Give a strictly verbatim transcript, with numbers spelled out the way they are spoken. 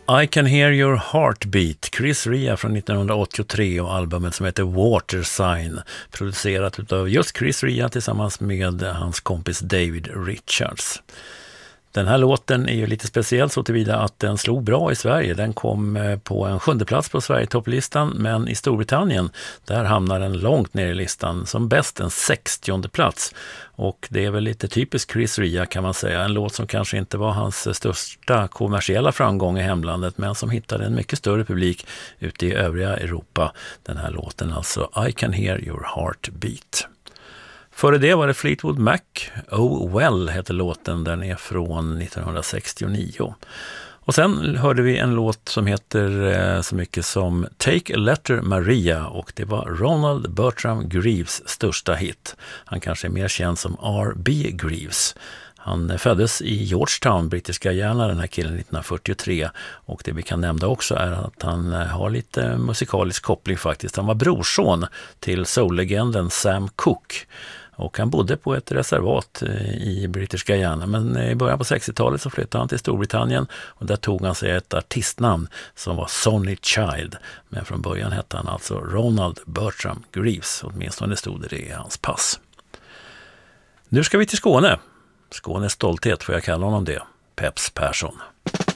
I Can Hear Your Heartbeat, Chris Rea från nittonhundraåttiotre och albumet som heter Water Sign, producerat av just Chris Rea tillsammans med hans kompis David Richards. Den här låten är ju lite speciell så tillvida att den slog bra i Sverige. Den kom på en sjunde plats på Sverige-topplistan, men i Storbritannien där hamnar den långt ner i listan, som bäst en sextionde plats. Och det är väl lite typiskt Chris Rea kan man säga. En låt som kanske inte var hans största kommersiella framgång i hemlandet, men som hittade en mycket större publik ute i övriga Europa. Den här låten alltså, I Can Hear Your Heartbeat. Före det var det Fleetwood Mac, Oh Well heter låten, den är från nittonhundrasextionio. Och sen hörde vi en låt som heter eh, så mycket som Take a Letter Maria, och det var Ronald Bertram Greaves största hit. Han kanske är mer känd som R B Greaves. Han föddes i Georgetown, brittiska Guyana, den här killen nittonhundrafyrtiotre, och det vi kan nämna också är att han har lite musikalisk koppling faktiskt. Han var brorson till soul-legenden Sam Cooke. Och han bodde på ett reservat i brittiska Guyana, men i början på sextiotalet så flyttade han till Storbritannien och där tog han sig ett artistnamn som var Sonny Child. Men från början hette han alltså Ronald Bertram Greaves, åtminstone stod det i hans pass. Nu ska vi till Skåne. Skånes stolthet får jag kalla honom det, Peps Persson.